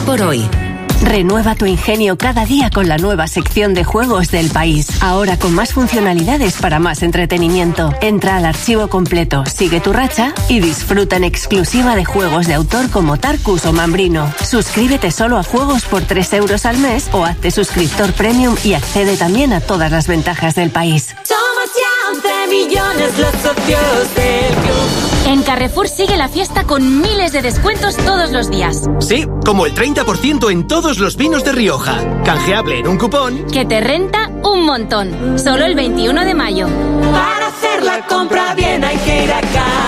por hoy. Renueva tu ingenio cada día con la nueva sección de juegos del País. Ahora con más funcionalidades para más entretenimiento. Entra al archivo completo, sigue tu racha y disfruta en exclusiva de juegos de autor como Tarkus o Mambrino. Suscríbete solo a juegos por 3 euros al mes o hazte suscriptor premium y accede también a todas las ventajas del País. Somos ya 11 millones los socios del club. En Carrefour sigue la fiesta con miles de descuentos todos los días. Sí, como el 30% en todos los vinos de Rioja. Canjeable en un cupón que te renta un montón. Solo el 21 de mayo. Para hacer la compra bien hay que ir a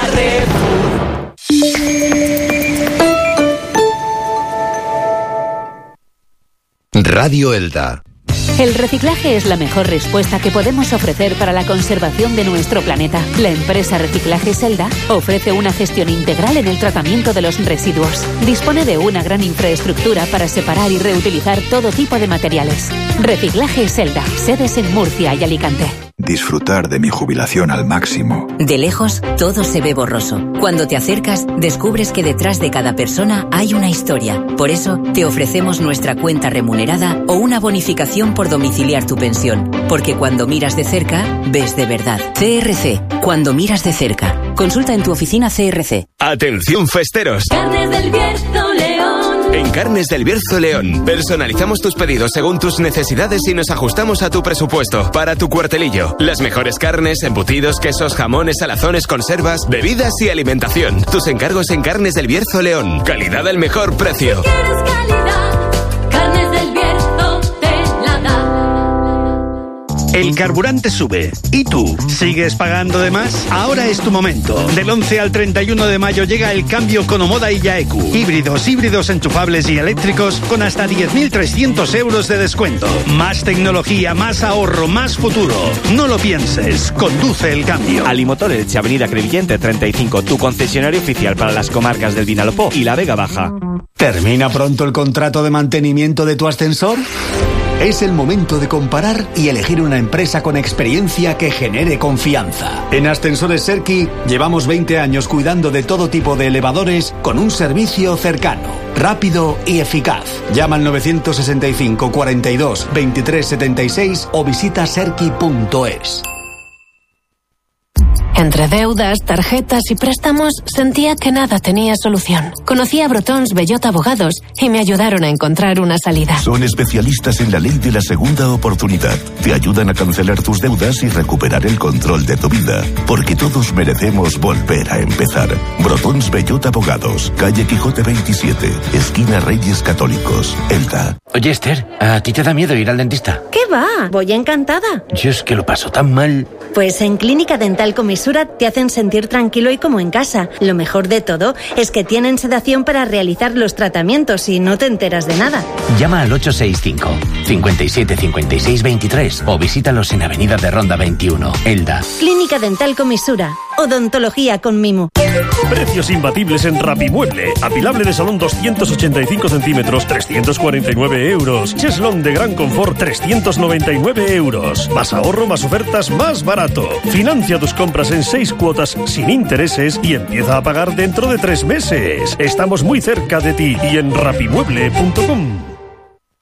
Carrefour. Radio Elda. El reciclaje es la mejor respuesta que podemos ofrecer para la conservación de nuestro planeta. La empresa Reciclajes Elda ofrece una gestión integral en el tratamiento de los residuos. Dispone de una gran infraestructura para separar y reutilizar todo tipo de materiales. Reciclajes Elda, sedes en Murcia y Alicante. Disfrutar de mi jubilación al máximo. De lejos, todo se ve borroso. Cuando te acercas, descubres que detrás de cada persona hay una historia. Por eso, te ofrecemos nuestra cuenta remunerada o una bonificación por domiciliar tu pensión. Porque cuando miras de cerca, ves de verdad. CRC, cuando miras de cerca. Consulta en tu oficina CRC. ¡Atención, festeros! Carnes del Bierzo León. En Carnes del Bierzo León, personalizamos tus pedidos según tus necesidades y nos ajustamos a tu presupuesto. Para tu cuartelillo, las mejores carnes, embutidos, quesos, jamones, salazones, conservas, bebidas y alimentación. Tus encargos en Carnes del Bierzo León. Calidad al mejor precio. Si quieres calidad, Carnes del Bierzo te la da. El carburante sube. ¿Y tú? ¿Sigues pagando de más? Ahora es tu momento. Del 11 al 31 de mayo llega el cambio con Omoda y Yaeku. Híbridos enchufables y eléctricos con hasta 10.300 euros de descuento. Más tecnología, más ahorro, más futuro. No lo pienses. Conduce el cambio. Alimotor Elche, Avenida Crevillente 35, tu concesionario oficial para las comarcas del Vinalopó y la Vega Baja. ¿Termina pronto el contrato de mantenimiento de tu ascensor? Es el momento de comparar y elegir una empresa con experiencia que genere confianza. En Ascensores Serki llevamos 20 años cuidando de todo tipo de elevadores con un servicio cercano, rápido y eficaz. Llama al 965 42 23 76 o visita serki.es. Entre deudas, tarjetas y préstamos, sentía que nada tenía solución. Conocí a Brotons Bellot Abogados y me ayudaron a encontrar una salida. Son especialistas en la ley de la segunda oportunidad. Te ayudan a cancelar tus deudas y recuperar el control de tu vida. Porque todos merecemos volver a empezar. Brotons Bellot Abogados, calle Quijote 27, esquina Reyes Católicos, Elda. Oye, Esther, ¿a ti te da miedo ir al dentista? ¿Qué va? Voy encantada. Yo es que lo paso tan mal. Pues en Clínica Dental Comisura te hacen sentir tranquilo y como en casa. Lo mejor de todo es que tienen sedación para realizar los tratamientos y no te enteras de nada. Llama al 865 57 56 23 o visítalos en Avenida de Ronda 21, Elda. Clínica Dental Comisura. Odontología con mimo. Precios imbatibles en Rapimueble. Apilable de salón 285 centímetros, 349 euros. Cheslón de gran confort, 399 euros. Más ahorro, más ofertas, más barato. Financia tus compras en 6 cuotas sin intereses y empieza a pagar dentro de 3 meses. Estamos muy cerca de ti y en rapimueble.com.